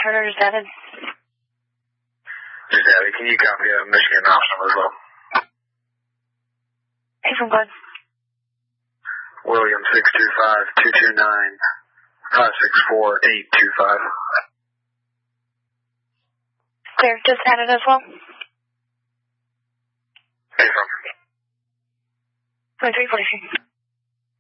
Turner just added. Just added. Can you copy a Michigan ops number as well? Hey, from Glenn. William 625-229-564-825. Clear, just added as well. Hey, from 2343.